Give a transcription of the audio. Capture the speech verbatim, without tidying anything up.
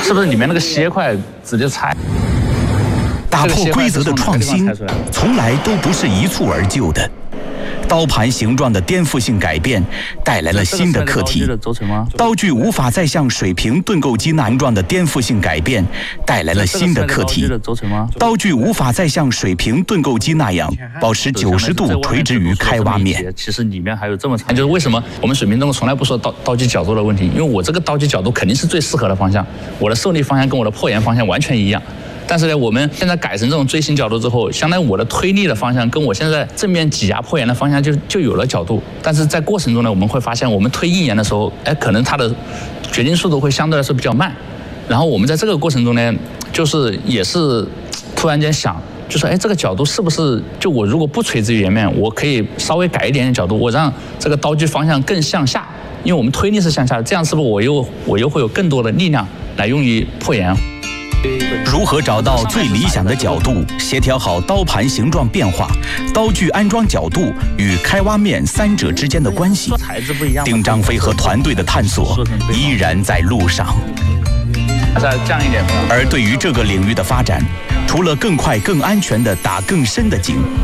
是不是里面那个楔块直接拆？ 打破规则的创新，从来都不是一蹴而就的。刀盘形状的颠覆性改变带来了新的课题。刀具无法再像水平盾构机那样的颠覆性改变带来了新的课题。刀具无法再像水平盾构机那样保持九十度垂直于开挖面。 其实里面还有这么长，就是为什么我们水平盾构从来不说刀刀击角度的问题，因为我这个刀击角度肯定是最适合的方向，我的受力方向跟我的破岩方向完全一样。但是呢，我们现在改成这种锥形角度之后，相当于我的推力的方向跟我现在正面挤压破岩的方向就就有了角度。但是在过程中呢，我们会发现，我们推硬岩的时候，哎，可能它的决定速度会相对来说比较慢。然后我们在这个过程中呢，就是也是突然间想，就说，哎，这个角度是不是就我如果不垂直于岩面，我可以稍微改一点点角度，我让这个刀具方向更向下，因为我们推力是向下的，这样是不是我又我又会有更多的力量来用于破岩？ 如何找到最理想的角度，协调好刀盘形状变化、刀具安装角度与开挖面三者之间的关系？丁张飞和团队的探索依然在路上。 再降一点。 而对于这个领域的发展，除了更快、更安全的打更深的井。